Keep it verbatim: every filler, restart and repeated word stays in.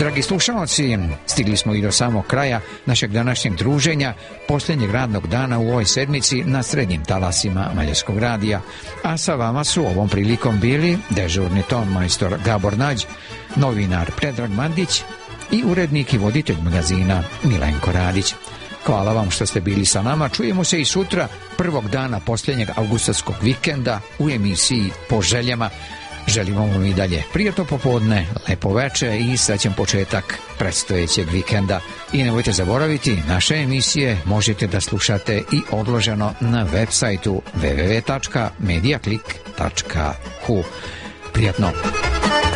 Dragi slušalci, stigli smo i do samog kraja našeg današnjeg druženja, posljednjeg radnog dana u ovoj sedmici na srednjim talasima Mađarskog radija. A sa vama su ovom prilikom bili dežurni ton majstor Gabor Nađ, novinar Predrag Mandić i urednik i voditelj magazina Milenko Radić. Hvala vam što ste bili sa nama. Čujemo se i sutra, prvog dana posljednjeg avgustovskog vikenda u emisiji Po željama. Želimo vam i dalje prijatno popodne, lepo veče i srećan početak predstojećeg vikenda. I nemojte zaboraviti, naše emisije možete da slušate i odloženo na web sajtu w w w tačka mediaclick tačka h u. Prijatno!